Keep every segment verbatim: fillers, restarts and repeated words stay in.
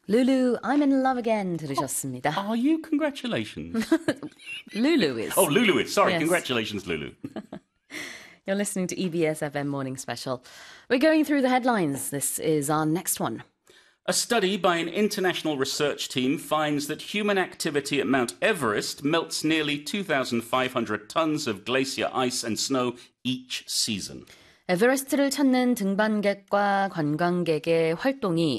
Lulu, I'm in love again 들으셨습니다. Are you? Congratulations. Lulu is. Oh, Lulu is. Sorry, Yes. congratulations, Lulu. You're listening to E B S F M Morning Special. We're going through the headlines. This is our next one. A study by an international research team finds that human activity at Mount Everest melts nearly two thousand five hundred tons of glacier ice and snow each season. 에베레스트를 찾는 등반객과 관광객의 활동이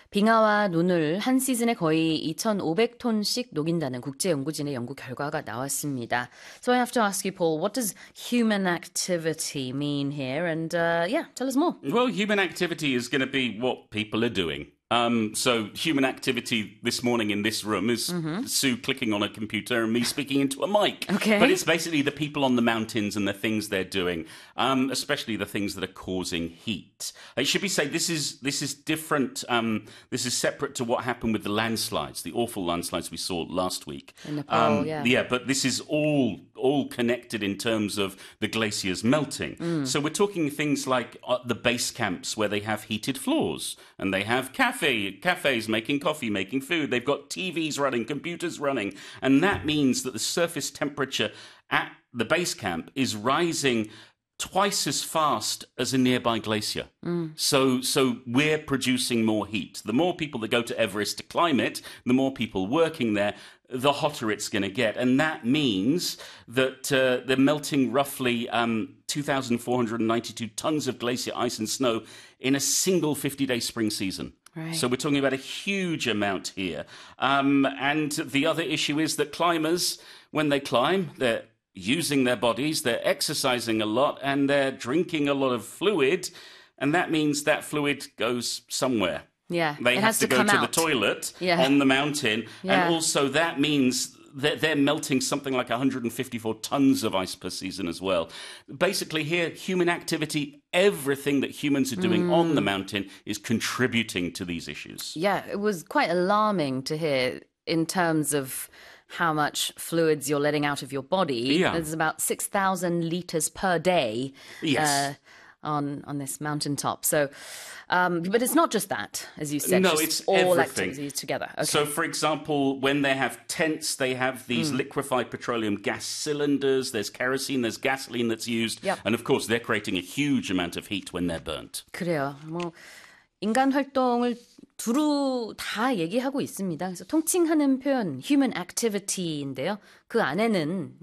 빙하와 눈을 한 시즌에 거의 이천오백 톤씩 녹인다는 국제연구진의 연구 결과가 나왔습니다. So I have to ask you, Paul, what does human activity mean here? And uh, yeah, tell us more. Well, human activity is going to be what people are doing. Um, so human activity this morning in this room is mm-hmm. Sue clicking on a computer and me speaking into a mic. Okay. But it's basically the people on the mountains and the things they're doing, um, especially the things that are causing heat. It should be said this is this is different. Um, this is separate to what happened with the landslides, the awful landslides we saw last week. In Nepal, um, yeah. Yeah, but this is all all connected in terms of the glaciers melting. Mm. So we're talking things like uh, the base camps where they have heated floors and they have cafe, cafes making coffee, making food. They've got T Vs running, computers running. And that means that the surface temperature at the base camp is rising twice as fast as a nearby glacier. Mm. So so we're producing more heat. The more people that go to Everest to climb it, the more people working there, the hotter it's going to get. And that means that uh, they're melting roughly um, two thousand four hundred ninety-two tons of glacier ice and snow in a single fifty-day spring season. Right. So we're talking about a huge amount here. Um, and the other issue is that climbers, when they climb, they're using their bodies, they're exercising a lot, and they're drinking a lot of fluid. And that means that fluid goes somewhere. Yeah, They it have has to, to go come to out. the toilet Yeah. on the mountain. Yeah. And also that means that they're melting something like one hundred fifty-four tons of ice per season as well. Basically here, human activity, everything that humans are doing mm. on the mountain is contributing to these issues. Yeah, it was quite alarming to hear in terms of how much fluids you're letting out of your body. Yeah. There's about six thousand litres per day. Yes. Uh, on, on this mountaintop. So, um, but it's not just that, as you said. No, just it's all everything. activities together. Okay. So, for example, when they have tents, they have these mm. liquefied petroleum gas cylinders. There's kerosene, there's gasoline that's used. Yep. And of course, they're creating a huge amount of heat when they're burnt. 그래요. 뭐 인간 활동을 두루 다 얘기하고 있습니다. 그래서 통칭하는 표현 human activity인데요. 그 안에는